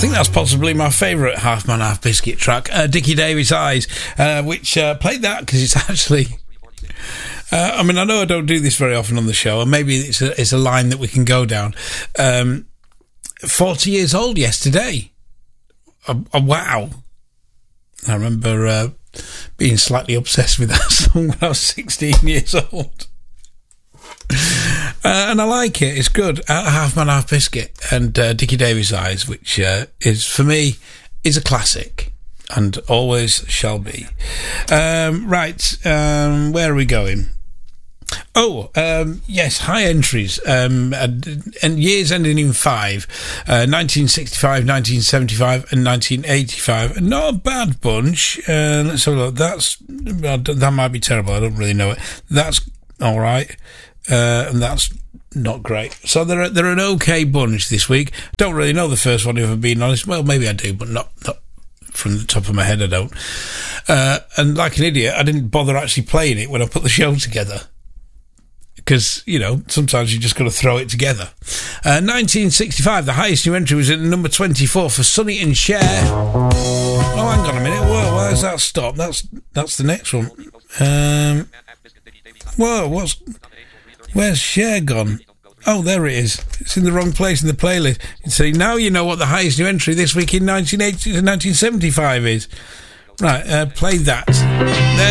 think that's possibly my favourite Half Man Half Biscuit track, Dickie Davies' Eyes, which played that because it's actually... I mean, I know I don't do this very often on the show, and maybe it's a line that we can go down. 40 years old yesterday. Wow. I remember being slightly obsessed with that song when I was 16 years old. And I like it. It's good. Half Man, Half Biscuit and Dickie Davies' Eyes, which is, for me, is a classic and always shall be. Right. Where are we going? Oh, yes, high entries, and years ending in 5, 1965, 1975 and 1985. Not a bad bunch. Let's have a look. That might be terrible. I don't really know it. That's all right. And that's not great. So they're an okay bunch this week. Don't really know the first one, if I'm being honest. Well, maybe I do, but not from the top of my head, I don't. And like an idiot, I didn't bother actually playing it when I put the show together. Because, you know, sometimes you just got to throw it together. 1965, the highest new entry was at number 24 for Sonny and Cher. Oh, hang on a minute. Whoa, where's that stop? That's the next one. Whoa, where's Cher gone? Oh, there it is. It's in the wrong place in the playlist. See, now you know what the highest new entry this week in 1975 is. Right, play that. There